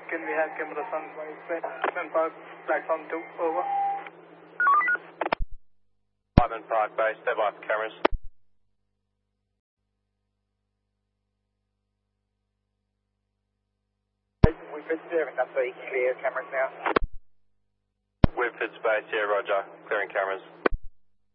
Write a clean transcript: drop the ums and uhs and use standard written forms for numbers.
Can we have cameras on and Park, platform 2, over. 5 and Park Base, step by for cameras. Whitford serving, that's clear cameras now. Whitford Space, yeah, roger. Clearing cameras.